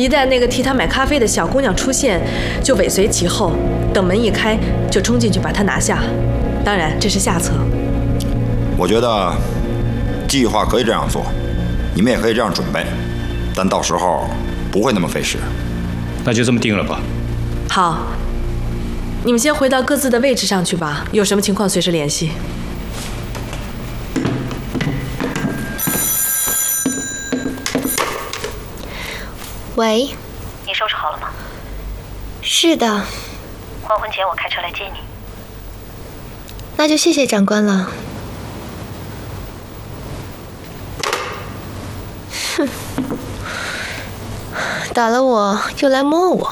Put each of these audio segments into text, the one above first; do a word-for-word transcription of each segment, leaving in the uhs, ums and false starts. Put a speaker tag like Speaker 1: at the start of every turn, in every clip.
Speaker 1: 一旦那个替他买咖啡的小姑娘出现，就尾随其后，等门一开就冲进去把她拿下。当然，这是下策。
Speaker 2: 我觉得计划可以这样做，你们也可以这样准备，但到时候不会那么费时。
Speaker 3: 那就这么定了吧。
Speaker 1: 好，你们先回到各自的位置上去吧，有什么情况随时联系。
Speaker 4: 喂，
Speaker 5: 你收拾好了吗？
Speaker 4: 是的。
Speaker 5: 黄昏前我开车来接你。
Speaker 4: 那就谢谢长官了。哼，打了我又来摸我。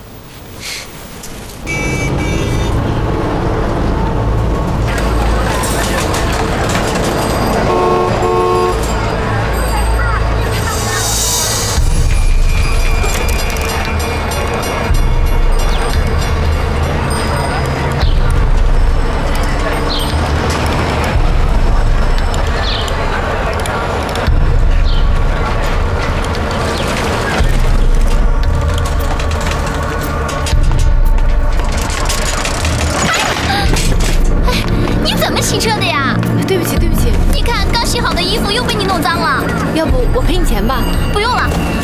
Speaker 6: 骑车的呀？
Speaker 7: 对不起，对不起。
Speaker 6: 你看，刚洗好的衣服又被你弄脏了。
Speaker 7: 要不我赔你钱吧？
Speaker 6: 不用了，